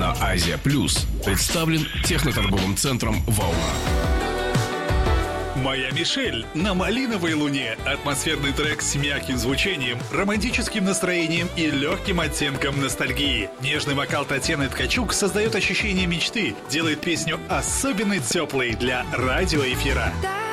на Азия Плюс. Представлен техноторговым центром «Волна». «Моя Мишель» на малиновой луне. Атмосферный трек с мягким звучением, романтическим настроением и легким оттенком ностальгии. Нежный вокал Татьяны Ткачук создает ощущение мечты, делает песню особенно теплой для радиоэфира.